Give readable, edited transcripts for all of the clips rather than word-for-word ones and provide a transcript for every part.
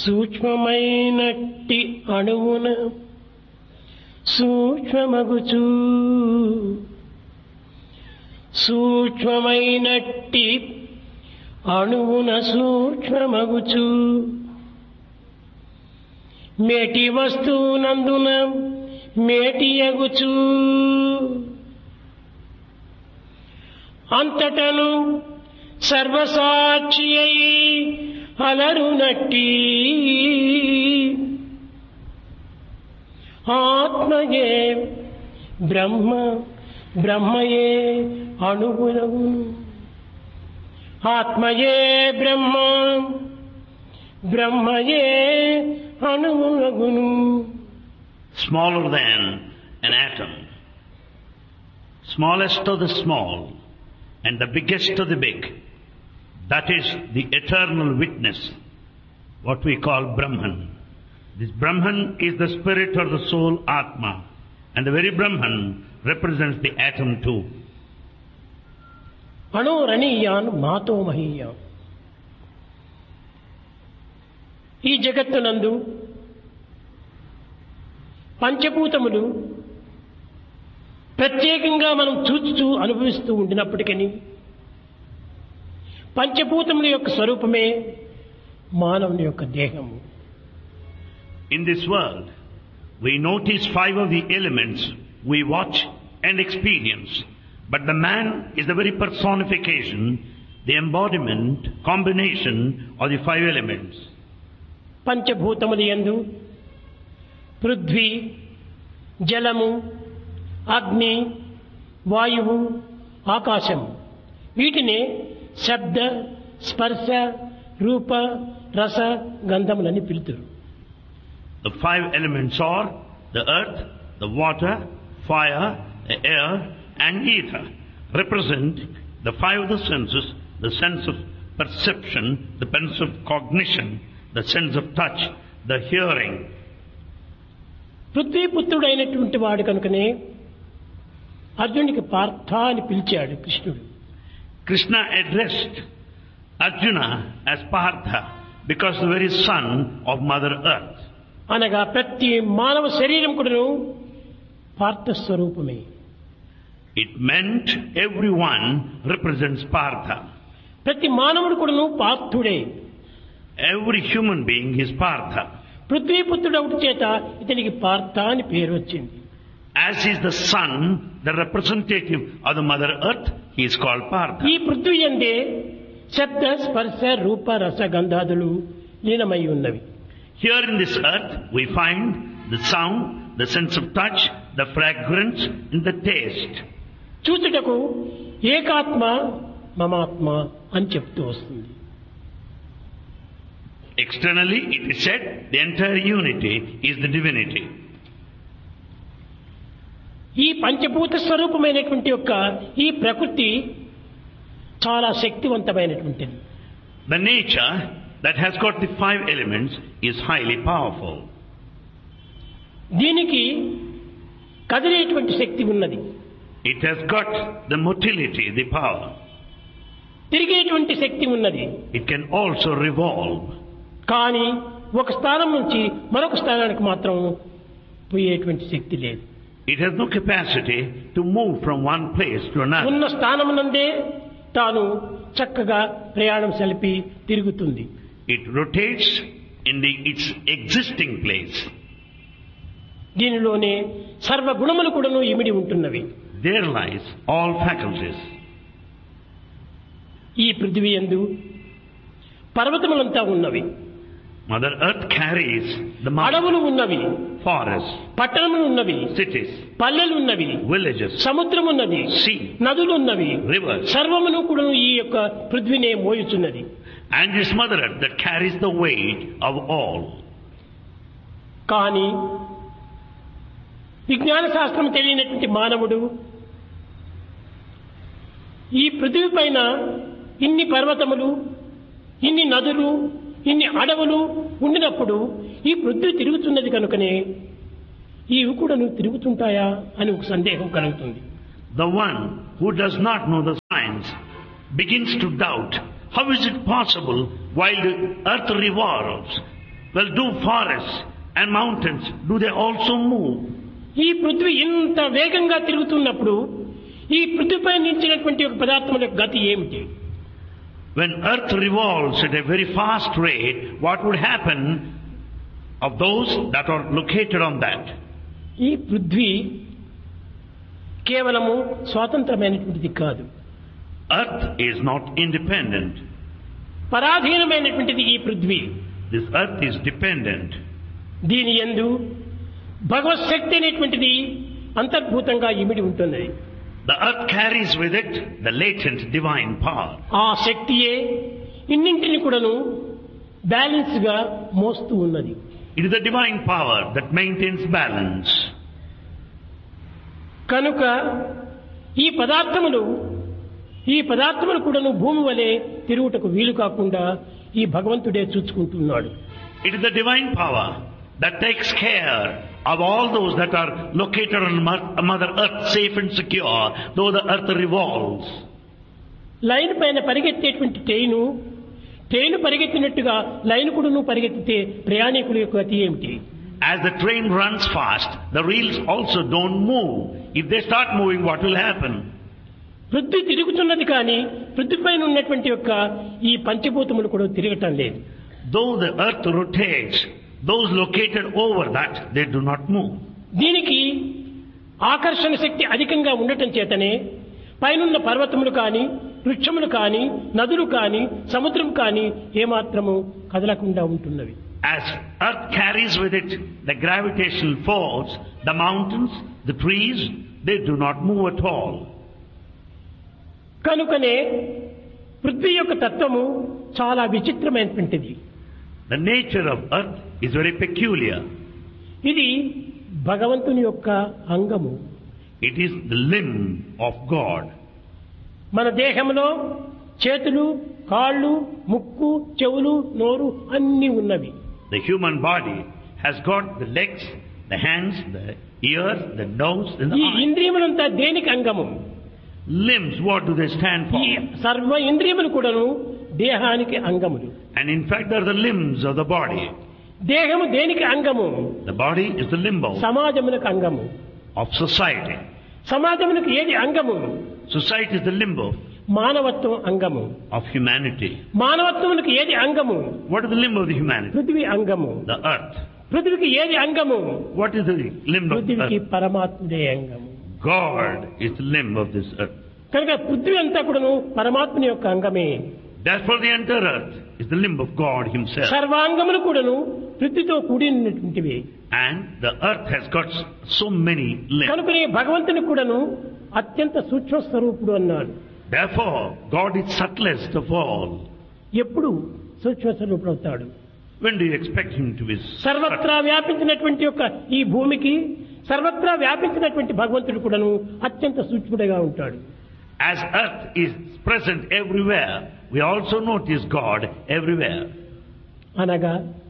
సూక్ష్మమైనట్టి అణువున సూక్ష్మమగుచు సూక్ష్మమైనట్టి అణువున సూక్ష్మమగుచు మేటి వస్తువునందున మేటియగుచు అంతటను సర్వసాక్షి అయి అలరునట్టి ఆత్మయే బ్రహ్మ, బ్రహ్మయే అణువునగును. ఆత్మయే బ్రహ్మ, బ్రహ్మయే అణువునగును. Smaller than an atom, smallest of the small and the biggest of the big. That is the eternal witness, what we call Brahman. This Brahman is the spirit or the soul, Atma, and the very Brahman represents the atom too. Anu raniyan mato mahiyan. ఈ జగత్తునందు పంచభూతములు ప్రత్యేకంగా మనం చూస్తూ అనుభవిస్తూ ఉండినప్పటికీ పంచభూతముల యొక్క స్వరూపమే మానవుని యొక్క దేహము. In this world, we notice 5 of the elements we watch and experience, but the man is the very personification, the embodiment, combination of the 5 elements. పంచభూతముల యందు పృథ్వీ, జలము, అగ్ని, వాయువు, ఆకాశం, వీటిని శబ్ద, స్పర్శ, రూప, రస, గంధములని పిలుతురు. The 5 elements are the earth, the water, fire, the air and ether. Represent the 5 of the senses, the sense of perception, the sense of cognition, the sense of touch, the hearing. పృథ్వీపుత్రుడైనటువంటి వాడు కనుకనే అర్జునుడికి పార్థ అని పిలిచాడు కృష్ణుడు. Krishna addressed Arjuna as Partha because the very son of Mother Earth. అనగా ప్రతి మానవ శరీరం కూడాను పార్థ స్వరూపమే. It meant everyone represents Partha. ప్రతి మానవుడు కూడాను పార్థుడే. Every human being is Partha. పృథ్వీపుత్రుడు ఒకటి చేత ఇతనికి పార్థ అని పేరు వచ్చింది. As is the son, the representative of the Mother Earth, he is called Partha. ఈ పృథ్వీ యందే శబ్ద, స్పర్శ, రూప, రస, గంధాదులు లీనమై ఉన్నవి. Here in this earth we find the sound, the sense of touch, the fragrance and the taste. చూచుటకు ఏకాత్మ మమాత్మ అని చెప్తూ వస్తుంది. Externally it is said the entire unity is the divinity. ఈ పంచభూత స్వరూపమైనటువంటి యొక్క ఈ ప్రకృతి చాలా శక్తివంతమైనటువంటిది. The nature that has got the 5 elements is highly powerful. దీనికి కదిలేటువంటి శక్తి ఉన్నది. It has got the motility, the power. తిరిగేటువంటి శక్తి ఉన్నది. It can also revolve. కానీ ఒక స్థానం నుంచి మరొక స్థానానికి మాత్రం పోయేటువంటి శక్తి లేదు. It has no capacity to move from one place to another. ఉన్న స్థానమునందే తాను చక్కగా ప్రయాణం సలిపి తిరుగుతుంది. It rotates in its existing place. దీనిలోనే సర్వ గుణములు కూడాను ఇమిడి ఉంటున్నవి. There lies all faculties. ఈ పృథివీ యందు పర్వతములంతా ఉన్నవి. Mother Earth carries the అడవులు ఉన్నవి, forests, పట్టణములు ఉన్నవి, cities, పల్లెలు ఉన్నవి, villages, సముద్రం ఉన్నది, sea, నదులు ఉన్నవి. rivers. సర్వమును కూడా ఈ యొక్క పృథ్వీనే మోయుచున్నది. And this Mother Earth that carries the weight of all. కానీ విజ్ఞాన శాస్త్రం తెలియనటువంటి మానవుడు ఈ పృథివీ పైన ఇన్ని పర్వతములు, ఇన్ని నదులు, ఇన్ని అడవులు ఉండినప్పుడు ఈ పృథ్వీ తిరుగుతున్నది కనుకనే ఇవి కూడా తిరుగుతుంటాయా అని ఒక సందేహం కలుగుతుంది. The one who does not know the science begins to doubt, how is it possible while the earth revolves, Well, do forests and mountains, do they also move? ఈ పృథ్వీ ఇంత వేగంగా తిరుగుతున్నప్పుడు ఈ పృథ్వీపై నిలిచినటువంటి ఒక పదార్థముల యొక్క గతి ఏమిటి? When earth revolves at a very fast rate, what would happen of those that are located on that? ఈ పృథ్వీ కేవలము స్వాతంత్రమైనటువంటిది కాదు. Earth is not independent. పరాధీనమైనటువంటిది ఈ Prithvi. This earth is dependent. దీని యందు భగవత్ శక్తి అనేటువంటిది అంతర్భూతంగా ఇమిడి ఉంటున్నది. The earth carries with it the latent divine power. ఆ శక్తియే ఇన్నింటిని కూడాను బ్యాలెన్స్ గా మోస్తూ ఉన్నది. It is the divine power that maintains balance. కనుక ఈ పదార్థములు కూడాను భూమి వలె తిరుగుటకు వీలు కాకుండా ఈ భగవంతుడే చూసుకుంటున్నాడు. It is the divine power that takes care of all those that are located on Mother Earth safe and secure, though the earth revolves. Line పైన పరిగెత్తేటువంటి ట్రైన్ పరిగెత్తినట్టుగా లైన్ కూడాను పరిగెత్తితే ప్రయాణికుల యొక్క గతి ఏమిటి? As the train runs fast, the reels also don't move. If they start moving, what will happen? Prithvi తిరుగుతున్నది కానీ పృథ్వీ పైన ఉన్నటువంటి యొక్క ఈ పంచభూతములు కూడా తిరగటం లేదు. Though the earth rotates, those located over that, they do not move. దీనికి ఆకర్షణ శక్తి అధికంగా ఉండటం చేతనే పైనున్న పర్వతములు కానీ వృక్షములు కానీ నదులు కానీ సముద్రం కానీ ఏమాత్రము కదలకుండా ఉంటున్నవి. As earth carries with it the gravitational force, the mountains, the trees, they do not move at all. కనుకనే పృథ్వీ యొక్క తత్వము చాలా విచిత్రమైనటువంటిది. The nature of earth is very peculiar. ఇది భగవంతుని యొక్క అంగము. It is the limb of God. మన దేహంలో చేతులు, కాళ్ళు, ముక్కు, చెవులు, నోరు అన్నీ ఉన్నవి. The human body has got the legs, the hands, the ears, the nose and the ఈ eyes. ఇంద్రియములంతా దేనికి అంగము? Limbs, what do they stand for? ఈ సర్వ ఇంద్రియములు కూడాను దేహానికి అంగములు. And in fact, they are the limbs of the body. దేహము దేనికి అంగము? The body is the limb సమాజమునకు అంగము. of society. సమాజమునకు ఏది అంగము? Society is the limb మానవత్వం అంగము. of humanity. మానవత్వమునకు ఏది అంగము? What is the limb of the humanity? Prithvi అంగము. The earth. పృథ్వీకి ఏది అంగము? What is the limb of the పృథ్వీకి earth? పరమాత్ముడే అంగము. God is the limb of this earth. కనుక పృథ్వీ అంతా కూడాను పరమాత్ముని యొక్క అంగమే. Therefore the entire earth is the limb of God himself. సర్వాంగములు కూడాను పృథ్వీతో కూడినటువంటివి. And the earth has got so many limbs. కనుకనే భగవంతుని కూడాను అత్యంత సూక్ష్మ స్వరూపుడు అన్నాడు. Therefore God is subtlest of all. ఎప్పుడు సూక్ష్మ స్వరూపుడు అవుతాడు? When do you expect him to be సర్వత్రా వ్యాపించినటువంటి యొక్క ఈ భూమికి సర్వత్రా వ్యాపించినటువంటి భగవంతుడు కూడాను అత్యంత సూక్ష్ముడిగా ఉంటాడు. As earth is present everywhere, we also notice God everywhere. అనగా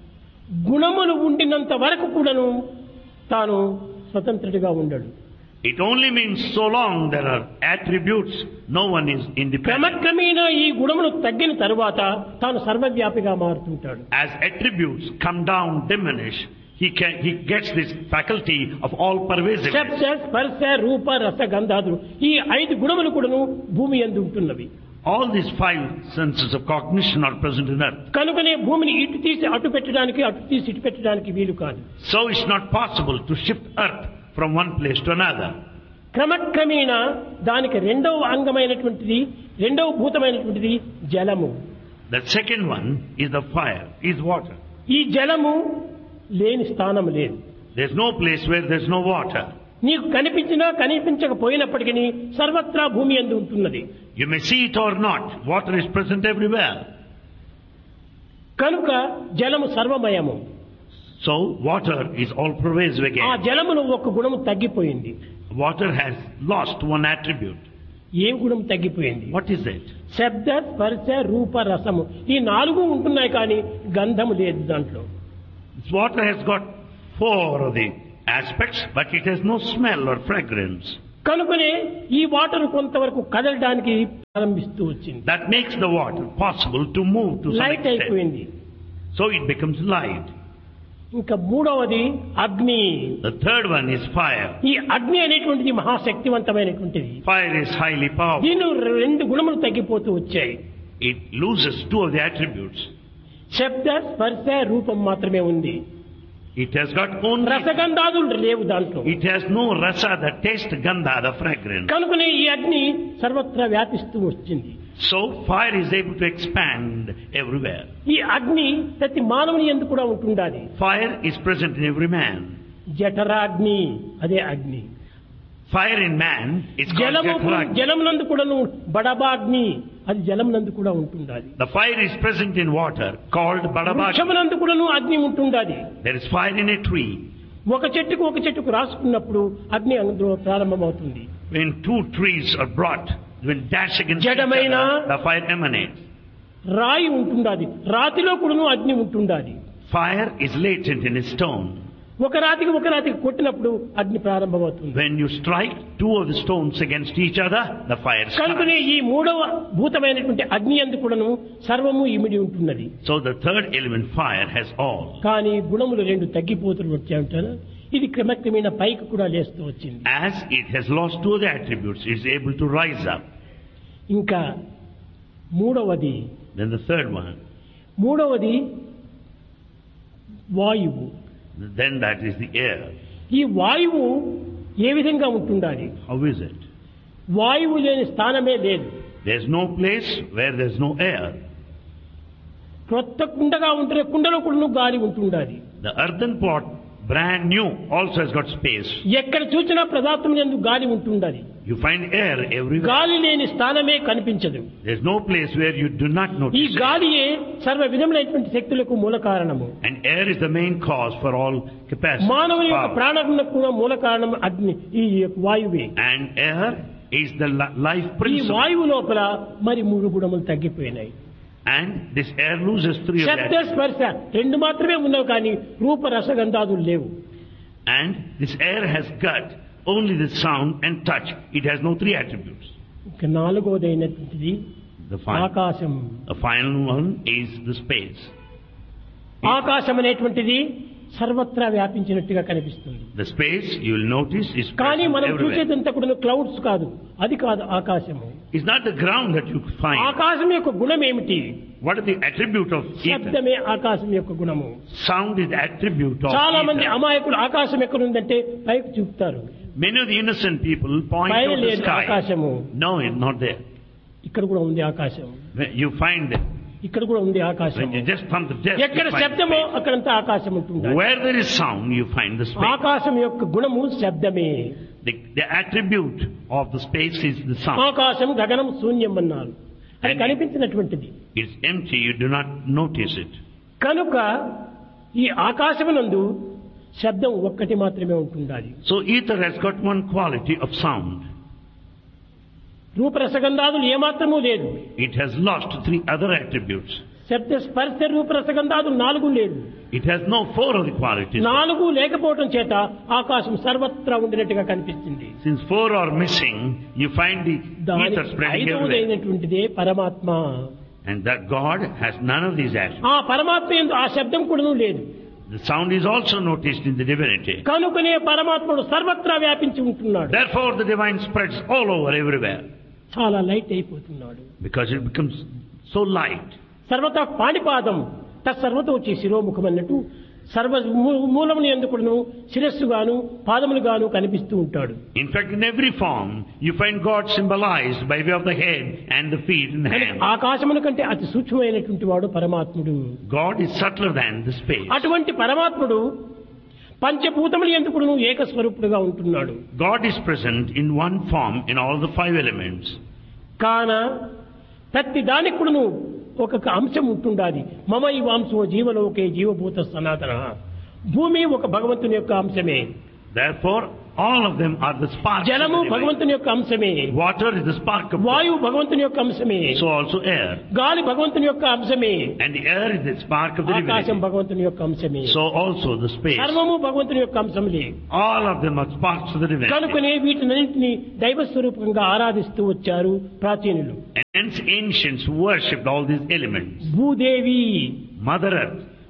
గుణములు ఉండినంత వరకు కూడాను తాను స్వతంత్రుడిగా ఉండడు. It only means so long there are attributes, no one is independent. క్రమక్రమేణా ఈ గుణములు తగ్గిన తరువాత తాను సర్వవ్యాపిగా మారుతుంటాడు. As attributes come down, diminish, he gets this faculty of all pervasiveness. శబ్ద, స్పర్శ, రూప, రస, గంధాదులు ఈ 5 గుణములు కూడాను భూమి యందు ఉంటున్నవి. All these 5 senses of cognition are present in earth. కనుకనే భూమిని ఇటు తీసి అటు పెట్టడానికి అటు తీసి ఇటు పెట్టడానికి వీలు కాదు. So it's not possible to shift earth from one place to another. క్రమక్రమేణా దానికి రెండవ అంగమైనటువంటిది రెండవ భూతమైనటువంటిది జలము. The second one is the fire, is water. ఈ జలము లేని స్థానం లేదు. There's no place where there's no water. నీకు కనిపించినా కనిపించకపోయినప్పటికీ సర్వత్రా భూమి యందు ఉంటున్నది. You may see it or not, water is present everywhere. కనుక జలము సర్వమయము. So water is all pervasive ఆ again. జలములో ఒక గుణము తగ్గిపోయింది. Water has lost one attribute. ఏం గుణం తగ్గిపోయింది? What is it? శబ్ద, స్పర్శ, రూప, రసము ఈ 4 ఉంటున్నాయి కానీ గంధము లేదు దాంట్లో. This water has got 4 of the aspects, but it has no smell or fragrance. కనుకనే ఈ వాటర్ కొంతవరకు కదలడానికి ప్రారంభిస్తూ వచ్చింది. That makes the water possible to move to some light extent. అయిపోయింది. So it becomes light. ఇంకా మూడవది అగ్ని. The third one is fire. ఈ అగ్ని అనేటువంటిది మహాశక్తివంతమైనటువంటిది. Fire is highly powerful. దీనిలో రెండు గుణములు తగ్గిపోతూ వచ్చాయి. It loses two of the attributes. శబ్ద స్పర్శ రూపం మాత్రమే ఉంది. It has got only, రసగంధాదులు లేవు దాంట్లో. it has no rasa, the taste, gandha, the fragrance. కనుకనే ఈ అగ్ని సర్వత్రా వ్యాపిస్తూ వచ్చింది. So fire is able to expand everywhere. ఈ అగ్ని ప్రతి మానవుని యందు కూడా ఉంటుండాలి. Fire is present in every man. జఠరాగ్ని అదే అగ్ని. Fire in man is called Jataragni. జలమునందు కూడాను బడబాగ్ని అది జలమునందు కూడా ఉంటుండాలి. The fire is present in water called Badabagni. వృక్షమునందు కూడాను అగ్ని ఉంటుండాలి. There is fire in a tree. ఒక చెట్టుకు రాసుకున్నప్పుడు అగ్ని అందులో ప్రారంభమవుతుంది. When two trees are brought, when dash against each జడమైన other, the fire emanates. రాయి ఉంటుండాలి. రాతిలో కూడాను అగ్ని ఉంటుండాలి. Fire is latent in a stone. ఒక రాతికి కొట్టినప్పుడు అగ్ని ప్రారంభమవుతుంది. When you strike two of the stones against each other, the fire starts. కనుకనే ఈ మూడవ భూతమైనటువంటి అగ్ని యందు కూడాను సర్వము ఇమిడి ఉంటున్నది. So the third element, fire, has all. కానీ గుణములు రెండు తగ్గిపోతూ వచ్చాయంటారు. ఇది క్రమక్రమేణ పైకి కూడా లేస్తూ వచ్చింది. As it has lost two of the attributes, it is able to rise up. ఇంకా మూడవది, Then the third one, మూడవది వాయువు. then that is the air. ఈ వాయువు ఏ విధంగా ఉంటుండాలి? How is it? వాయువు లేని స్థానమే లేదు. There is no place where there is no air. క్రొత్త కుండగా ఉంటే కుండలో కూడా గాలి ఉంటుండాలి. The earthen pot, brand new, also has got space. ఎక్కడ చూసినా పదార్థం యందు గాలి ఉంటుండాలి. You find air everywhere. గాలి లేని స్థానమే కనిపించదు. There is no place where you do not ఈ notice it. గాలియే సర్వ విధములైనటువంటి శక్తులకు మూల కారణము. And air is the main cause for all capacity. మానవుని యొక్క power. ప్రాణములకు కూడా మూల కారణం అగ్ని, ఈ వాయువే. And air is the life ఈ principle. వాయువు లోపల మరి మూడు గుణములు తగ్గిపోయినాయి. And this air loses three of శబ్ద that. స్పర్శ రెండు మాత్రమే ఉన్నవి, కానీ రూప రసగంధాదులు లేవు. And this air has got only the sound and touch. It has no three attributes. ఇక నాలుగోదైనటువంటిది The final, ఆకాశం. the final one is the space. ఆకాశం అనేటువంటిది సర్వత్రా వ్యాపించినట్టుగా కనిపిస్తుంది. The space, you will notice, is కానీ present మనం everywhere. చూసేదంతా కూడా clouds కాదు, అది కాదు ఆకాశము. It's not the ground that you find. ఆకాశం యొక్క గుణం ఏమిటి? What is the attribute of ether? శబ్దమే ఆకాశం యొక్క గుణము. Sound is the attribute of చాలా మంది ether. అమాయకులు ఆకాశం ఎక్కడుందంటే పైకి చూపుతారు. Many of the innocent people point పైన to the లేదు sky. ఆకాశము. No, it's not there. ఇక్కడ కూడా ఉంది ఆకాశం. When you find it. ఇక్కడ కూడా ఉంది ఆకాశం. When you just from the depth, ఎక్కడ you find శబ్దమో space. అక్కడంతా ఆకాశం ఉంటుంది. Where there is sound, you find the space. ఆకాశం యొక్క గుణము శబ్దమే. The attribute of the space is the sound. ఆకాశం గగనం శూన్యం అన్నారు. అది కనిపించినటువంటిది. It's empty, you do not notice it. కనుక ఈ ఆకాశమునందు శబ్దం ఒక్కటి మాత్రమే ఉంటుండాలి. So ether has got one quality of sound. రూపరసగంధాదులు ఏమాత్రమూ లేదు. It has lost three other attributes. శబ్ద స్పర్శ రూపరసగంధాదులు నాలుగు లేదు. It has no four of the qualities. నాలుగు లేకపోవటం చేత ఆకాశం సర్వత్రా ఉండినట్టుగా కనిపిస్తుంది. Since four are missing, you find the ether spreading everywhere. ఐదవదైనటువంటిదే పరమాత్మ. And that God has none of these attributes. ఆ పరమాత్మ యందు ఆ శబ్దం కూడాను లేదు. The sound is also noticed in the divinity. కనుకనే పరమాత్ముడు సర్వత్రా వ్యాపించి ఉంటున్నాడు. Therefore the divine spreads all over everywhere. చాలా లైట్ అయిపోతున్నాడు. Because it becomes so light. సర్వత పాణిపాదం తత్సర్వతో వచ్చి శిరోముఖం అన్నట్టు సర్వ మూలములు ఎందుకును శిరస్సుగాను పాదములుగాను కనిపిస్తూ ఉంటాడు. In fact, in every form, you find God symbolized by way of the head and the feet and the hands. ఆకాశముల కంటే అతి సూక్ష్మమైనటువంటి వాడు పరమాత్ముడు. God is subtler than the space. అటువంటి పరమాత్ముడు పంచభూతములు ఎందుకును ఏకస్వరూపుడుగా ఉంటున్నాడు. God is present in one form in all the five elements. కాన ప్రతి దానికి కూడాను ఒక అంశం ఉంటుండాలి. మమ ఈ వాంశో జీవలోకే జీవభూత సనాతన. భూమి ఒక భగవంతుని యొక్క అంశమే. Therefore, all of them are the sparks. జలము of the divine. భగవంతుని యొక్క అంశమే. Water is the spark of God. వాయువు భగవంతుని యొక్క అంశమే. So also air. గాలి భగవంతుని యొక్క అంశమే. And the air is the spark of the ఆకాశం divinity. భగవంతుని యొక్క అంశమే. So also the space. సర్వము భగవంతుని యొక్క అంశములే. All of them are sparks of the divinity. కనుకనే వీటినన్నింటినీ దైవ స్వరూపంగా ఆరాధిస్తూ వచ్చారు ప్రాచీనులు. And hence ancients worshipped all these elements. Bhudevi, Mother Earth,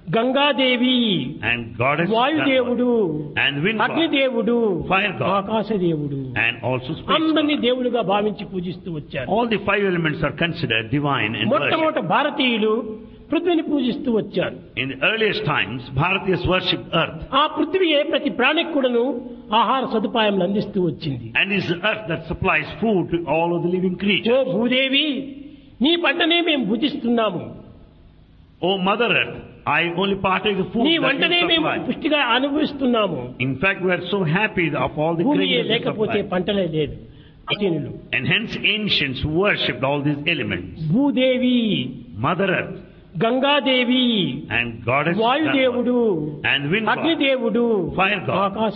Gangadevi, and goddess వాయుదేవుడు, Ganga, and wind god, అగ్నిదేవుడు, fire god, ఆకాశదేవుడు, and also space అందరినీ god. దేవులుగా భావించి పూజిస్తూ వచ్చారు. All the five elements are considered divine in worship. మొట్టమొదట భారతీయులు పృథ్వీని పూజిస్తూ వచ్చారు. In the earliest times, Bharatiyas worshipped earth, ఆ పృథ్వీయే ప్రతి ప్రాణికి కూడాను ఆహార సదుపాయం అందిస్తూ వచ్చింది. and is the earth that supplies food to all of the living oh creatures. Bhudevi, నీ పంటనే మేము భుజిస్తున్నాము, O Mother Earth, I only partake of food నీ that వంటనే you మేము supply. పుష్టిగా అనుభవిస్తున్నాము. In fact, we are so happy of all the భూమియే grains that you లేకపోతే supply. పంటలే లేదు. ప్రాచీనులు And hence ancients worshipped all these elements. Bhudevi, Mother Earth, Gangadevi, and goddess వాయుదేవుడు, Ganga, and wind god, అగ్నిదేవుడు, fire god, ఆకాశ